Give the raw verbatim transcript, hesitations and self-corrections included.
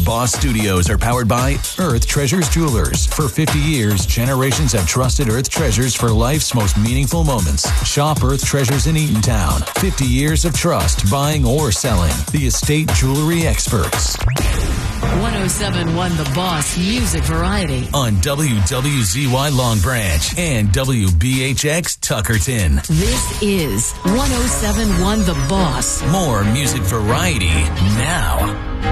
Boss Studios are powered by Earth Treasures Jewelers. For fifty years, generations have trusted Earth Treasures for life's most meaningful moments. Shop Earth Treasures in Eatontown. fifty years of trust, buying or selling. The estate jewelry experts. one oh seven point one The Boss Music Variety. On W W Z Y Long Branch and W B H X Tuckerton. This is one oh seven point one The Boss. More music variety now.